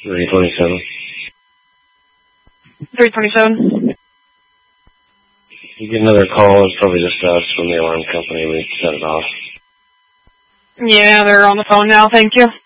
327. 327. You get another call, it's probably just us from the alarm company. We set it off. Yeah, they're on the phone now, thank you.